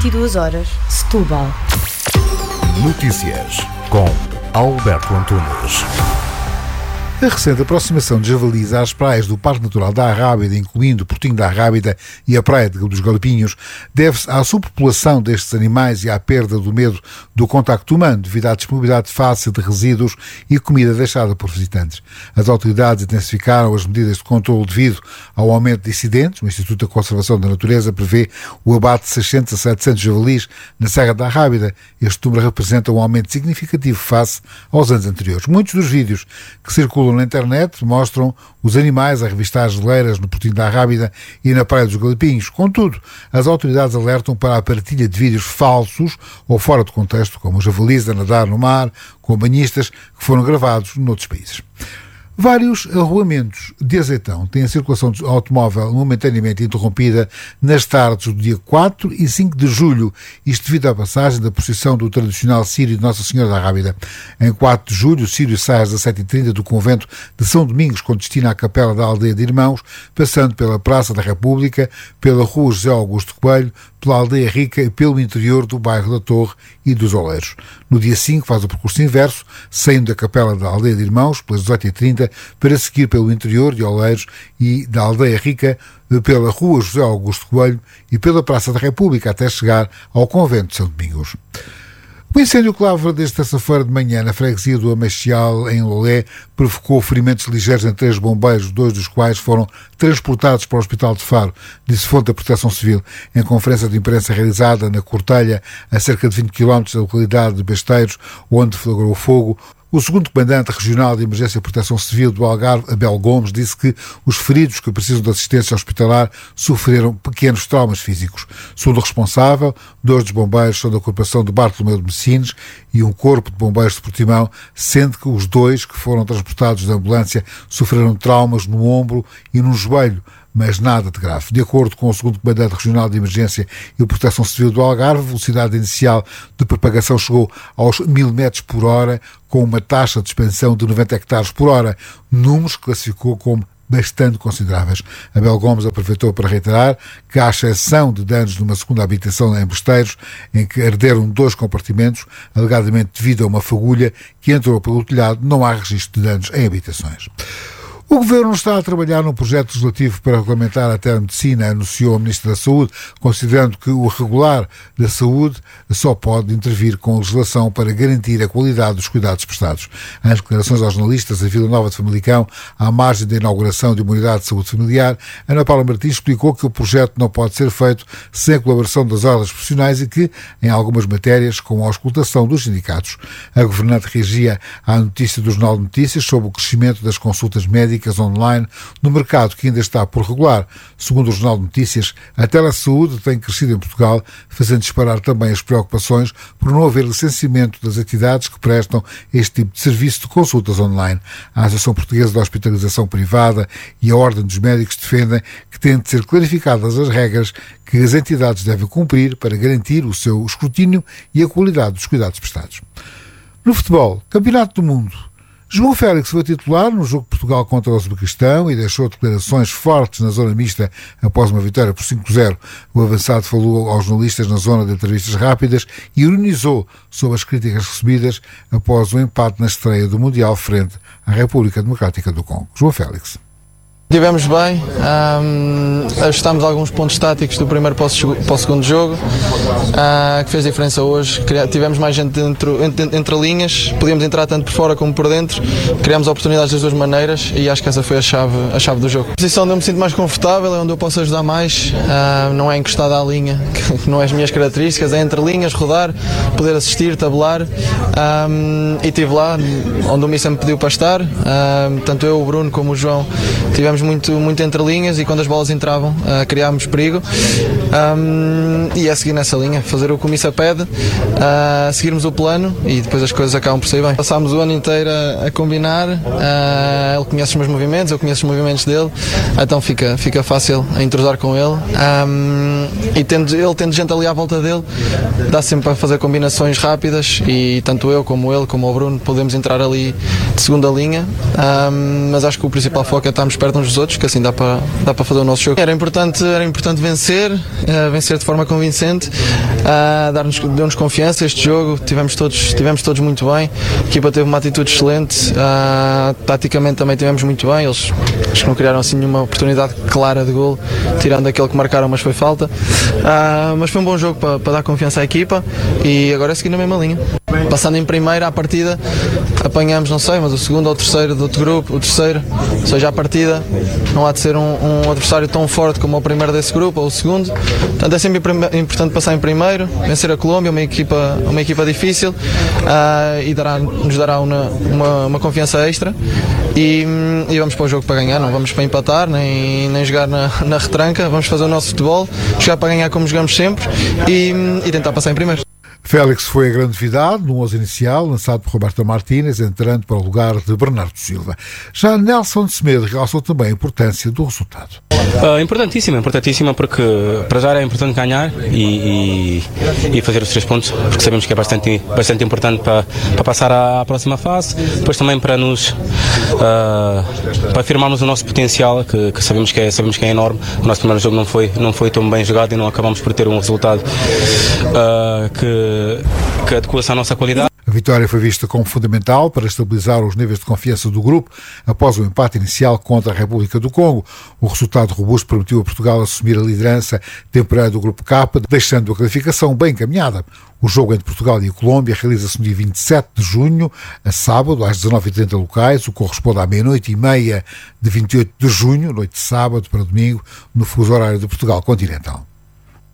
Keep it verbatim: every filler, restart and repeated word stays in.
vinte e duas horas, Setúbal. Notícias com Alberto Antunes. A recente aproximação de javalis às praias do Parque Natural da Arrábida, incluindo o Portinho da Arrábida e a Praia dos Galopinhos, deve-se à superpopulação destes animais e à perda do medo do contacto humano devido à disponibilidade fácil de resíduos e comida deixada por visitantes. As autoridades intensificaram as medidas de controle devido ao aumento de incidentes. O Instituto da Conservação da Natureza prevê o abate de seiscentos a setecentos javalis na Serra da Arrábida. Este número representa um aumento significativo face aos anos anteriores. Muitos dos vídeos que circulam na internet mostram os animais a revistar geleiras no Portinho da Arrábida e na Praia dos Galopinhos. Contudo, as autoridades alertam para a partilha de vídeos falsos ou fora de contexto, como os javalis a nadar no mar, com banhistas, que foram gravados noutros países. Vários arruamentos de azeitão têm a circulação automóvel momentaneamente interrompida nas tardes do dia quatro e cinco de julho, isto devido à passagem da procissão do tradicional Círio de Nossa Senhora da Arrábida. Em quatro de julho, o Círio sai às dezassete e trinta do convento de São Domingos, com destino à capela da Aldeia de Irmãos, passando pela Praça da República, pela Rua José Augusto Coelho, pela Aldeia Rica e pelo interior do bairro da Torre e dos Oleiros. No dia cinco faz o percurso inverso, saindo da capela da Aldeia de Irmãos, pelas dezoito e trinta, para seguir pelo interior de Oleiros e da Aldeia Rica, pela Rua José Augusto Coelho e pela Praça da República, até chegar ao convento de São Domingos. O incêndio que lavra desde terça-feira de manhã na freguesia do Amachial, em Lolé, provocou ferimentos ligeiros em três bombeiros, dois dos quais foram transportados para o Hospital de Faro, disse fonte da Proteção Civil. Em conferência de imprensa realizada na Cortelha, a cerca de vinte quilómetros da localidade de Besteiros, onde flagrou o fogo, o segundo comandante regional de Emergência e Proteção Civil do Algarve, Abel Gomes, disse que os feridos que precisam de assistência hospitalar sofreram pequenos traumas físicos. Segundo o responsável, dois dos bombeiros são da Corporação de Bartolomeu de Messines e um corpo de bombeiros de Portimão, sendo que os dois que foram transportados da ambulância sofreram traumas no ombro e no joelho, mas nada de grave. De acordo com o segundo comandante regional de Emergência e Proteção Civil do Algarve, a velocidade inicial de propagação chegou aos mil metros por hora, com uma taxa de expansão de noventa hectares por hora, números que classificou como bastante consideráveis. Abel Gomes aproveitou para reiterar que, à exceção de danos numa segunda habitação em Besteiros, em que arderam dois compartimentos, alegadamente devido a uma fagulha que entrou pelo telhado, não há registro de danos em habitações. O Governo está a trabalhar num projeto legislativo para regulamentar a telemedicina, anunciou a Ministra da Saúde, considerando que o regular da saúde só pode intervir com legislação para garantir a qualidade dos cuidados prestados. Em declarações aos jornalistas da Vila Nova de Famalicão, à margem da inauguração de uma unidade de saúde familiar, Ana Paula Martins explicou que o projeto não pode ser feito sem a colaboração das ordens profissionais e que, em algumas matérias, com a auscultação dos sindicatos. A governante reagia à notícia do Jornal de Notícias sobre o crescimento das consultas médicas online no mercado que ainda está por regular. Segundo o Jornal de Notícias, a telesaúde tem crescido em Portugal, fazendo disparar também as preocupações por não haver licenciamento das entidades que prestam este tipo de serviço de consultas online. A Associação Portuguesa de Hospitalização Privada e a Ordem dos Médicos defendem que têm de ser clarificadas as regras que as entidades devem cumprir para garantir o seu escrutínio e a qualidade dos cuidados prestados. No futebol, Campeonato do Mundo. João Félix foi titular no jogo de Portugal contra o Uzbequistão e deixou declarações fortes na zona mista após uma vitória por cinco a zero. O avançado falou aos jornalistas na zona de entrevistas rápidas e ironizou sobre as críticas recebidas após o empate na estreia do Mundial frente à República Democrática do Congo. João Félix. Estivemos bem, um, ajustámos alguns pontos táticos do primeiro para o, para o segundo jogo, uh, que fez diferença hoje. Tivemos mais gente dentro, entre, entre linhas, podíamos entrar tanto por fora como por dentro, criámos oportunidades das duas maneiras e acho que essa foi a chave, a chave do jogo. A posição onde eu me sinto mais confortável é onde eu posso ajudar mais, uh, não é encostada à linha, que não é as minhas características, é entre linhas, rodar, poder assistir, tabular, um, e estive lá onde o Missa me pediu para estar, uh, tanto eu, o Bruno como o João tivemos muito, muito entre linhas e quando as bolas entravam uh, criámos perigo, um, e é seguir nessa linha, fazer o que o Missa pede, uh, seguirmos o plano e depois as coisas acabam por sair bem. Passámos o ano inteiro a, a combinar, uh, ele conhece os meus movimentos, eu conheço os movimentos dele, então fica, fica fácil a entrosar com ele, um, e tendo, ele tendo gente ali à volta dele, dá sempre para fazer combinações rápidas e tanto eu como ele, como o Bruno, podemos entrar ali de segunda linha, um, mas acho que o principal foco é estarmos perto uns uns dos outros, que assim dá para dá para fazer o nosso jogo. Era importante, era importante vencer, uh, vencer de forma convincente, uh, dar-nos, deu-nos confiança este jogo, tivemos todos, tivemos todos muito bem, a equipa teve uma atitude excelente, uh, taticamente também tivemos muito bem, eles acho que não criaram assim nenhuma oportunidade clara de golo, tirando aquele que marcaram, mas foi falta, uh, mas foi um bom jogo para, para dar confiança à equipa e agora é seguir na mesma linha. Passando em primeira à partida, apanhamos, não sei, mas o segundo ou o terceiro do outro grupo, o terceiro, ou seja, à partida não há de ser um, um adversário tão forte como o primeiro desse grupo ou o segundo, portanto é sempre importante passar em primeiro, vencer a Colômbia, uma equipa, uma equipa difícil, uh, e dará, nos dará uma, uma, uma confiança extra e, e vamos para o jogo para ganhar, não vamos para empatar nem, nem jogar na, na retranca, vamos fazer o nosso futebol, jogar para ganhar como jogamos sempre e, e tentar passar em primeiro. Félix foi a grande novidade no onze inicial, lançado por Roberto Martínez, entrando para o lugar de Bernardo Silva. Já Nelson Semedo realçou também a importância do resultado. Uh, importantíssima, importantíssima porque para já é importante ganhar e, e, e fazer os três pontos, porque sabemos que é bastante, bastante importante para, para passar à, à próxima fase, depois também para nos uh, para afirmarmos o nosso potencial, que, que sabemos que é, sabemos que é enorme. O nosso primeiro jogo não foi, não foi tão bem jogado e não acabamos por ter um resultado uh, que que adequa-se à nossa qualidade. A vitória foi vista como fundamental para estabilizar os níveis de confiança do grupo após o empate inicial contra a República do Congo. O resultado robusto permitiu a Portugal assumir a liderança temporária do Grupo K, deixando a qualificação bem encaminhada. O jogo entre Portugal e a Colômbia realiza-se no dia vinte e sete de junho, a sábado, às dezanove e trinta locais, o que corresponde à meia-noite e meia de vinte e oito de junho, noite de sábado para domingo, no fuso horário de Portugal continental.